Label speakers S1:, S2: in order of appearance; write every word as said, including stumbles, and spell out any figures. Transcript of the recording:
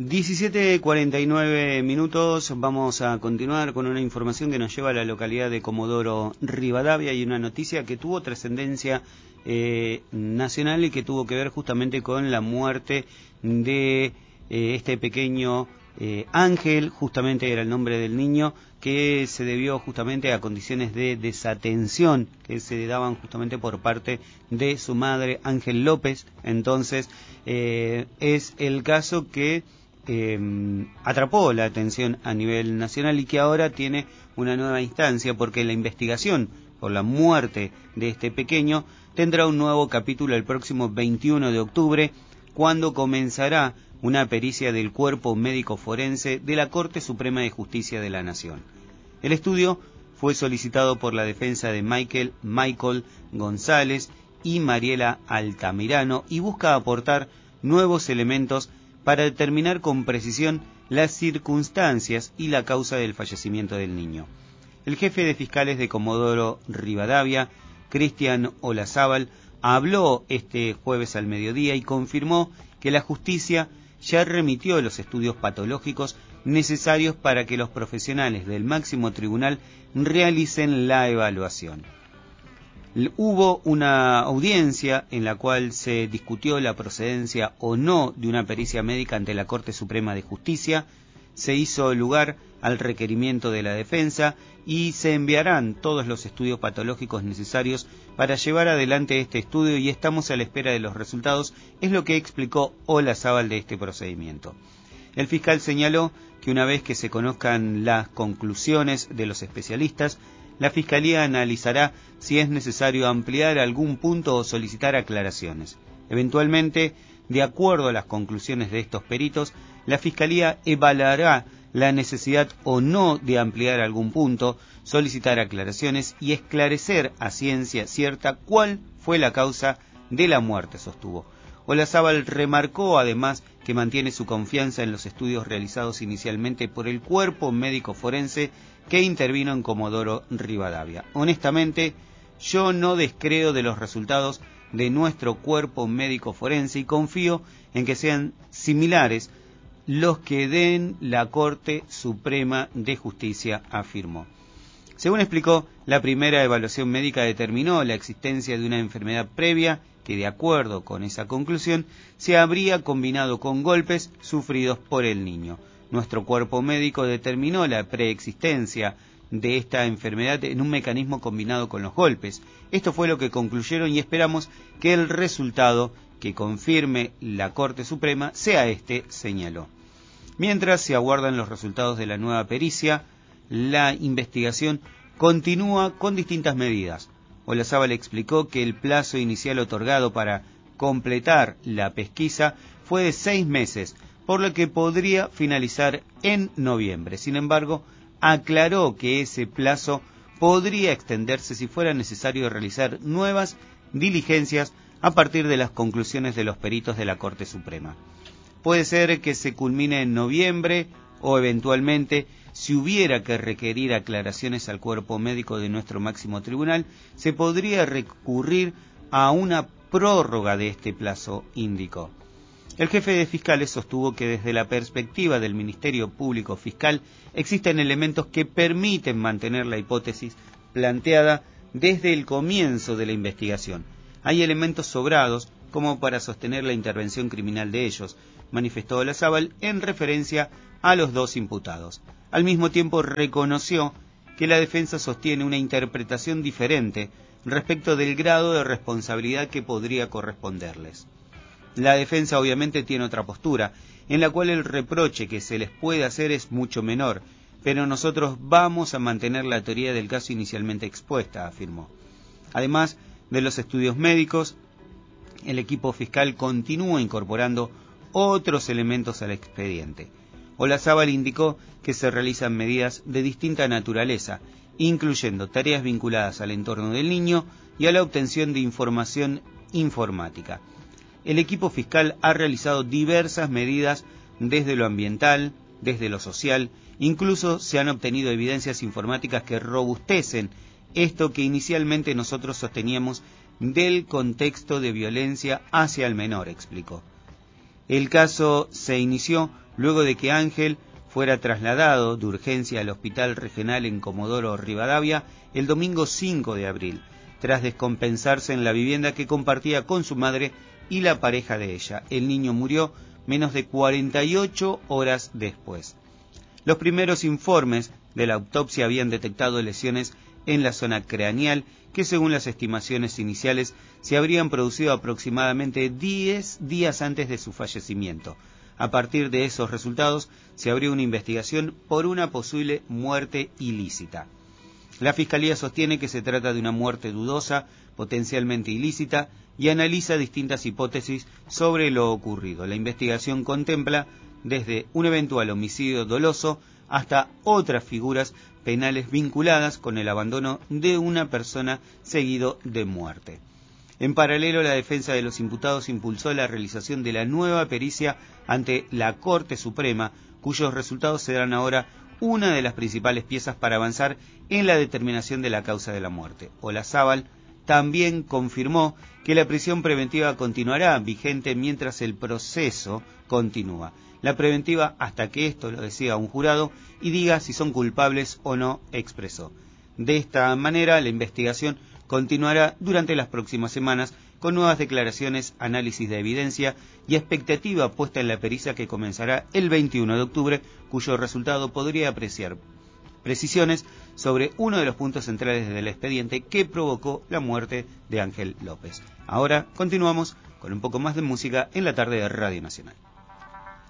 S1: diecisiete cuarenta y nueve minutos, vamos a continuar con una información que nos lleva a la localidad de Comodoro Rivadavia y una noticia que tuvo trascendencia eh, nacional y que tuvo que ver justamente con la muerte de eh, este pequeño eh, Ángel, justamente era el nombre del niño, que se debió justamente a condiciones de desatención que se daban justamente por parte de su madre, Ángel López. Entonces eh, es el caso que Eh, atrapó la atención a nivel nacional y que ahora tiene una nueva instancia porque la investigación por la muerte de este pequeño tendrá un nuevo capítulo el próximo veintiuno de octubre, cuando comenzará una pericia del Cuerpo Médico Forense de la Corte Suprema de Justicia de la Nación. El estudio fue solicitado por la defensa de Michael, Michael González y Mariela Altamirano y busca aportar nuevos elementos para determinar con precisión las circunstancias y la causa del fallecimiento del niño. El jefe de fiscales de Comodoro Rivadavia, Cristian Olazábal, habló este jueves al mediodía y confirmó que la justicia ya remitió los estudios patológicos necesarios para que los profesionales del máximo tribunal realicen la evaluación. Hubo una audiencia en la cual se discutió la procedencia o no de una pericia médica ante la Corte Suprema de Justicia. Se hizo lugar al requerimiento de la defensa y se enviarán todos los estudios patológicos necesarios para llevar adelante este estudio y estamos a la espera de los resultados, es lo que explicó Olazábal de este procedimiento. El fiscal señaló que una vez que se conozcan las conclusiones de los especialistas, la Fiscalía analizará si es necesario ampliar algún punto o solicitar aclaraciones. Eventualmente, de acuerdo a las conclusiones de estos peritos, la Fiscalía evaluará la necesidad o no de ampliar algún punto, solicitar aclaraciones y esclarecer a ciencia cierta cuál fue la causa de la muerte, sostuvo. Olazábal remarcó además que mantiene su confianza en los estudios realizados inicialmente por el Cuerpo Médico Forense que intervino en Comodoro Rivadavia. Honestamente, yo no descreo de los resultados de nuestro Cuerpo Médico Forense y confío en que sean similares los que den la Corte Suprema de Justicia, afirmó. Según explicó, la primera evaluación médica determinó la existencia de una enfermedad previa que, de acuerdo con esa conclusión, se habría combinado con golpes sufridos por el niño. Nuestro cuerpo médico determinó la preexistencia de esta enfermedad en un mecanismo combinado con los golpes. Esto fue lo que concluyeron y esperamos que el resultado que confirme la Corte Suprema sea este, señaló. Mientras se aguardan los resultados de la nueva pericia, la investigación continúa con distintas medidas. Olazábal explicó que el plazo inicial otorgado para completar la pesquisa fue de seis meses, por lo que podría finalizar en noviembre. Sin embargo, aclaró que ese plazo podría extenderse si fuera necesario realizar nuevas diligencias a partir de las conclusiones de los peritos de la Corte Suprema. Puede ser que se culmine en noviembre o eventualmente, si hubiera que requerir aclaraciones al cuerpo médico de nuestro máximo tribunal, se podría recurrir a una prórroga de este plazo, indicó. El jefe de fiscales sostuvo que desde la perspectiva del Ministerio Público Fiscal existen elementos que permiten mantener la hipótesis planteada desde el comienzo de la investigación. Hay elementos sobrados como para sostener la intervención criminal de ellos, manifestó Olazábal en referencia a los dos imputados. Al mismo tiempo reconoció que la defensa sostiene una interpretación diferente respecto del grado de responsabilidad que podría corresponderles. La defensa obviamente tiene otra postura, en la cual el reproche que se les puede hacer es mucho menor, pero nosotros vamos a mantener la teoría del caso inicialmente expuesta, afirmó. Además de los estudios médicos, el equipo fiscal continúa incorporando otros elementos al expediente. Olazábal indicó que se realizan medidas de distinta naturaleza, incluyendo tareas vinculadas al entorno del niño y a la obtención de información informática. El equipo fiscal ha realizado diversas medidas desde lo ambiental, desde lo social, incluso se han obtenido evidencias informáticas que robustecen esto que inicialmente nosotros sosteníamos del contexto de violencia hacia el menor, explicó. El caso se inició luego de que Ángel fuera trasladado de urgencia al Hospital Regional en Comodoro Rivadavia el domingo cinco de abril, tras descompensarse en la vivienda que compartía con su madre y la pareja de ella. El niño murió menos de cuarenta y ocho horas después. Los primeros informes de la autopsia habían detectado lesiones en la zona craneal que, según las estimaciones iniciales, se habrían producido aproximadamente diez días antes de su fallecimiento. A partir de esos resultados, se abrió una investigación por una posible muerte ilícita. La Fiscalía sostiene que se trata de una muerte dudosa, potencialmente ilícita, y analiza distintas hipótesis sobre lo ocurrido. La investigación contempla desde un eventual homicidio doloso hasta otras figuras penales vinculadas con el abandono de una persona seguido de muerte. En paralelo, la defensa de los imputados impulsó la realización de la nueva pericia ante la Corte Suprema, cuyos resultados serán ahora una de las principales piezas para avanzar en la determinación de la causa de la muerte. Olazábal también confirmó que la prisión preventiva continuará vigente mientras el proceso continúa. La preventiva hasta que esto lo decida un jurado y diga si son culpables o no, expresó. De esta manera, la investigación continuará durante las próximas semanas con nuevas declaraciones, análisis de evidencia y expectativa puesta en la pericia que comenzará el veintiuno de octubre, cuyo resultado podría apreciar precisiones sobre uno de los puntos centrales del expediente que provocó la muerte de Ángel López. Ahora continuamos con un poco más de música en la tarde de Radio Nacional.